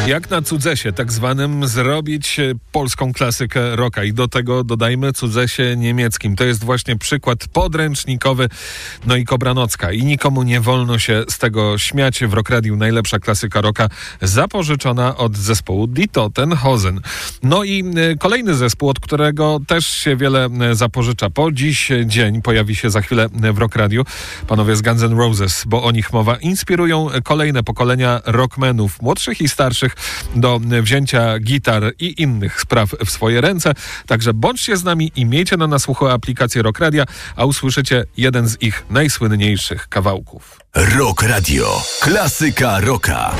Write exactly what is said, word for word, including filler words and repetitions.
Jak na cudzesie, tak zwanym, zrobić polską klasykę rocka i do tego dodajmy cudzesie niemieckim. To jest właśnie przykład podręcznikowy. No i Kobranocka. I nikomu nie wolno się z tego śmiać. W Rock Radiu najlepsza klasyka rocka zapożyczona od zespołu Die Toten Hosen. No i kolejny zespół, od którego też się wiele zapożycza. Po dziś dzień pojawi się za chwilę w Rock Radiu panowie z Guns N' Roses, bo o nich mowa. Inspirują kolejne pokolenia rockmenów, młodszych i starszych, do wzięcia gitar i innych spraw w swoje ręce. Także bądźcie z nami i miejcie na nasłuchu aplikację Rock Radia, a usłyszycie jeden z ich najsłynniejszych kawałków. Rock Radio. Klasyka rocka.